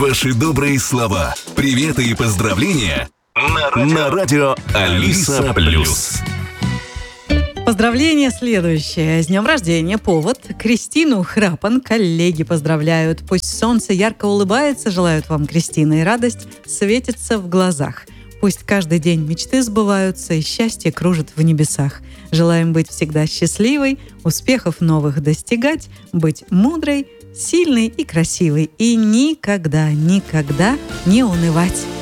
Ваши добрые слова, приветы и поздравления на радио Алиса Плюс. Поздравление следующее. С днем рождения повод. Кристину Храпан коллеги поздравляют. Пусть солнце ярко улыбается, желают вам, Кристина, и радость светится в глазах. Пусть каждый день мечты сбываются и счастье кружит в небесах. Желаем быть всегда счастливой, успехов новых достигать, быть мудрой, сильной и красивой. И никогда, никогда не унывать.